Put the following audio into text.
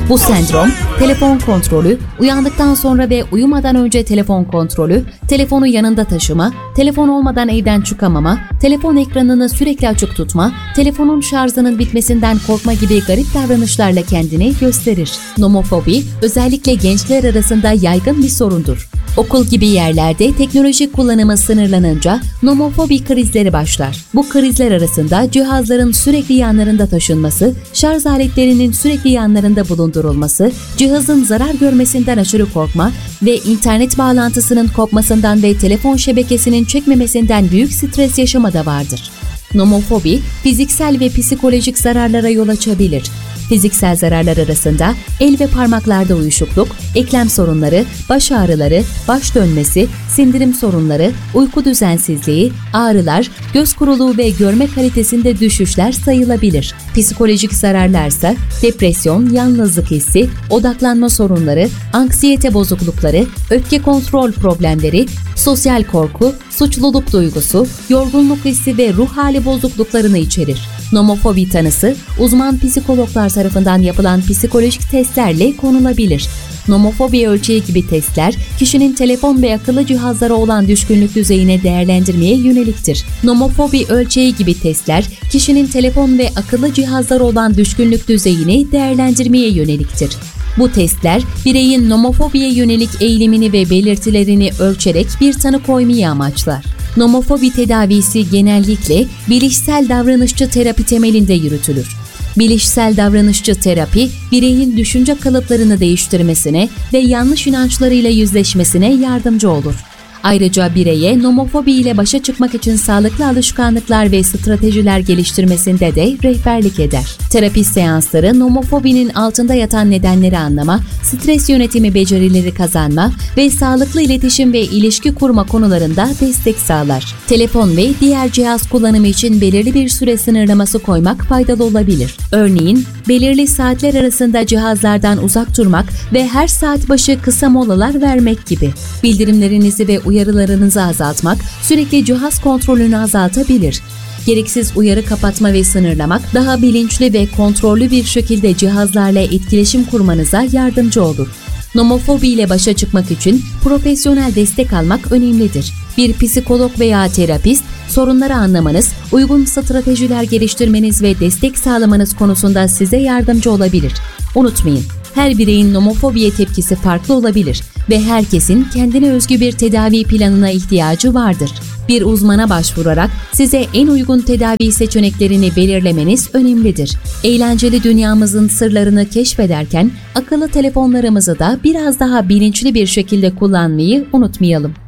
Bu sendrom, telefon kontrolü, uyandıktan sonra ve uyumadan önce telefon kontrolü, telefonu yanında taşıma, telefon olmadan evden çıkamama, telefon ekranını sürekli açık tutma, telefonun şarjının bitmesinden korkma gibi garip davranışlarla kendini gösterir. Nomofobi, özellikle gençler arasında yaygın bir sorundur. Okul gibi yerlerde teknoloji kullanımı sınırlanınca nomofobi krizleri başlar. Bu krizler arasında cihazların sürekli yanlarında taşınması, şarj aletlerinin sürekli yanlarında bulundurulması, cihazın zarar görmesinden aşırı korkma ve internet bağlantısının kopmasından ve telefon şebekesinin çekmemesinden büyük stres yaşama da vardır. Nomofobi, fiziksel ve psikolojik zararlara yol açabilir. Fiziksel zararlar arasında el ve parmaklarda uyuşukluk, eklem sorunları, baş ağrıları, baş dönmesi, sindirim sorunları, uyku düzensizliği, ağrılar, göz kuruluğu ve görme kalitesinde düşüşler sayılabilir. Psikolojik zararlarsa depresyon, yalnızlık hissi, odaklanma sorunları, anksiyete bozuklukları, öfke kontrol problemleri, sosyal korku, suçluluk duygusu, yorgunluk hissi ve ruh hali bozukluklarını içerir. Nomofobi tanısı, uzman psikologlar tarafından yapılan psikolojik testlerle konulabilir. Nomofobi ölçeği gibi testler, kişinin telefon ve akıllı cihazlara olan düşkünlük düzeyine değerlendirmeye yöneliktir. Nomofobi ölçeği gibi testler, kişinin telefon ve akıllı cihazlara olan düşkünlük düzeyini değerlendirmeye yöneliktir. Bu testler, bireyin nomofobiye yönelik eğilimini ve belirtilerini ölçerek bir tanı koymayı amaçlar. Nomofobi tedavisi genellikle bilişsel davranışçı terapi temelinde yürütülür. Bilişsel davranışçı terapi, bireyin düşünce kalıplarını değiştirmesine ve yanlış inançlarıyla yüzleşmesine yardımcı olur. Ayrıca bireye nomofobi ile başa çıkmak için sağlıklı alışkanlıklar ve stratejiler geliştirmesinde de rehberlik eder. Terapi seansları nomofobinin altında yatan nedenleri anlama, stres yönetimi becerileri kazanma ve sağlıklı iletişim ve ilişki kurma konularında destek sağlar. Telefon ve diğer cihaz kullanımı için belirli bir süre sınırlaması koymak faydalı olabilir. Örneğin, belirli saatler arasında cihazlardan uzak durmak ve her saat başı kısa molalar vermek gibi. Bildirimlerinizi ve uyarılarınızı azaltmak, sürekli cihaz kontrolünü azaltabilir. Gereksiz uyarı kapatma ve sınırlamak, daha bilinçli ve kontrollü bir şekilde cihazlarla etkileşim kurmanıza yardımcı olur. Nomofobi ile başa çıkmak için profesyonel destek almak önemlidir. Bir psikolog veya terapist, sorunları anlamanız, uygun stratejiler geliştirmeniz ve destek sağlamanız konusunda size yardımcı olabilir. Unutmayın, her bireyin nomofobiye tepkisi farklı olabilir ve herkesin kendine özgü bir tedavi planına ihtiyacı vardır. Bir uzmana başvurarak size en uygun tedavi seçeneklerini belirlemeniz önemlidir. Eğlenceli dünyamızın sırlarını keşfederken akıllı telefonlarımızı da biraz daha bilinçli bir şekilde kullanmayı unutmayalım.